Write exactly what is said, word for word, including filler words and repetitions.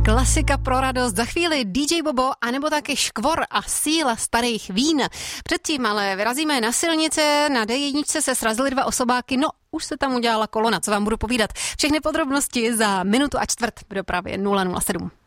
Klasika pro radost, za chvíli D J Bobo, anebo taky Škvor a síla starých vín. Předtím ale vyrazíme na silnice, na D jedna se srazily dva osobáky, no už se tam udělala kolona, co vám budu povídat. Všechny podrobnosti za minutu a čtvrt v dopravě nula nula sedm.